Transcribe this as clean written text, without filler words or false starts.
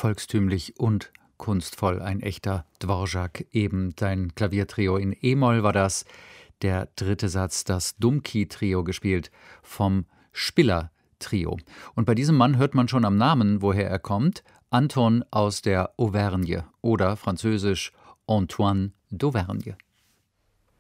volkstümlich und kunstvoll. Ein echter Dvorak, eben dein Klaviertrio in E-Moll war das. Der dritte Satz, das Dumki-Trio, gespielt vom Spiller-Trio. Und bei diesem Mann hört man schon am Namen, woher er kommt. Anton aus der Auvergne oder französisch Antoine d'Auvergne.